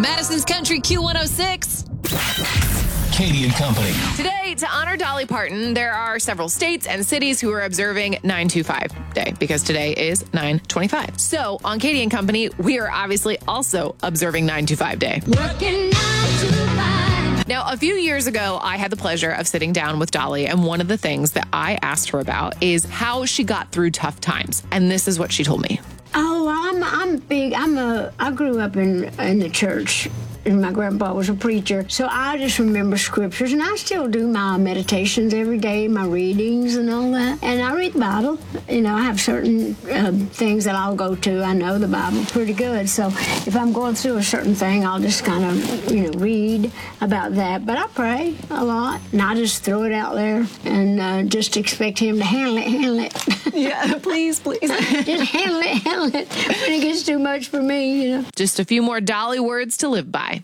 Madison's Country Q106. Katie and Company. Today, to honor Dolly Parton, there are several states and cities who are observing 925 Day because today is 9/25. So on Katie and Company, we are obviously also observing 925 Day. Working 9 to 5. Now, a few years ago, I had the pleasure of sitting down with Dolly, and one of the things that I asked her about is how she got through tough times. And this is what she told me. Oh, I'm big. I grew up in the church. And my grandpa was a preacher, so I just remember scriptures, and I still do my meditations every day, my readings and all that. And I read the Bible. You know, I have certain things that I'll go to. I know the Bible pretty good, so if I'm going through a certain thing, I'll just kind of, read about that. But I pray a lot, and I just throw it out there and just expect him to handle it. Yeah, please. Just handle it when it gets too much for me, Just a few more Dolly words to live by.